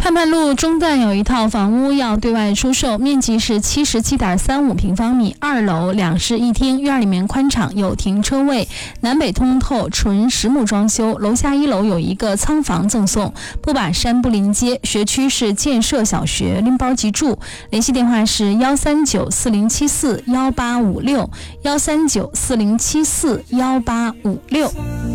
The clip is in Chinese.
盼盼路中段有一套房屋要对外出售，面积是77.35平方米，2楼2室1厅，院里面宽敞，有停车位，南北通透，纯实木装修。楼下1楼有一个仓房赠送，不把山不临街，学区是建设小学，拎包即住。联系电话是13940741856，13940741856。